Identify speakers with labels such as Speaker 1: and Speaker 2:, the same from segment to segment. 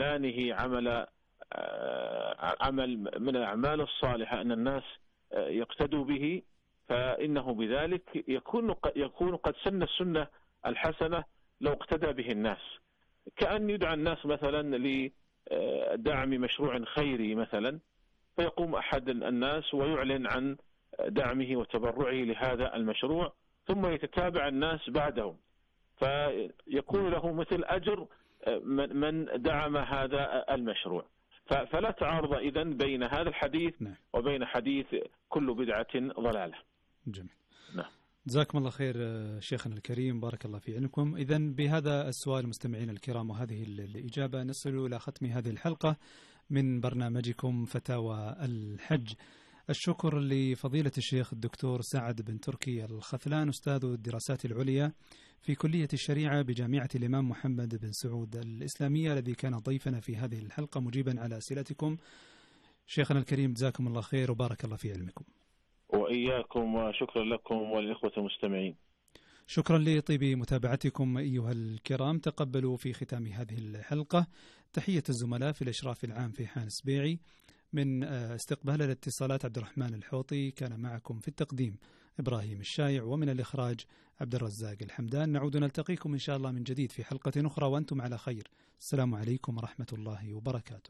Speaker 1: إعلانه عمل من الأعمال الصالحة أن الناس يقتدوا به، فإنه بذلك يكون قد سن السنة الحسنة لو اقتدى به الناس، كأن يدعى الناس مثلا لدعم مشروع خيري مثلا، فيقوم أحد الناس ويعلن عن دعمه وتبرعه لهذا المشروع، ثم يتتابع الناس بعدهم، فيكون له مثل أجر من دعم هذا المشروع. فلا تعارض إذن بين هذا الحديث وبين حديث كل بدعة ضلالة.
Speaker 2: جميل. نعم. جزاكم الله خير شيخنا الكريم، بارك الله في علمكم. إذن بهذا السؤال مستمعين الكرام وهذه الإجابة نصل إلى ختم هذه الحلقة من برنامجكم فتاوى الحج. الشكر لفضيلة الشيخ الدكتور سعد بن تركي الخثلان، أستاذ الدراسات العليا في كلية الشريعة بجامعة الإمام محمد بن سعود الإسلامية، الذي كان ضيفنا في هذه الحلقة مجيبا على أسئلتكم. شيخنا الكريم جزاكم الله خير وبارك الله في علمكم.
Speaker 1: وإياكم، وشكرا لكم وللإخوة المستمعين.
Speaker 2: شكرا لطيب متابعتكم أيها الكرام. تقبلوا في ختام هذه الحلقة تحية الزملاء في الإشراف العام في حانس بيعي، من استقبال الاتصالات عبد الرحمن الحوطي، كان معكم في التقديم إبراهيم الشايع، ومن الإخراج عبد الرزاق الحمدان. نعود نلتقيكم إن شاء الله من جديد في حلقة أخرى وأنتم على خير. السلام عليكم ورحمة الله وبركاته.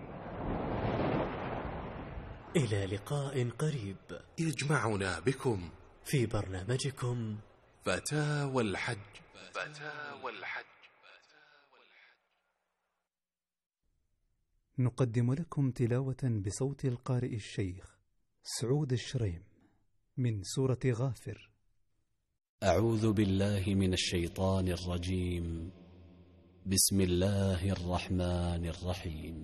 Speaker 3: إلى لقاء قريب
Speaker 4: يجمعنا بكم
Speaker 3: في برنامجكم
Speaker 4: فتاوى الحج.
Speaker 2: نقدم لكم تلاوة بصوت القارئ الشيخ سعود الشريم من سورة غافر.
Speaker 5: أعوذ بالله من الشيطان الرجيم. بسم الله الرحمن الرحيم.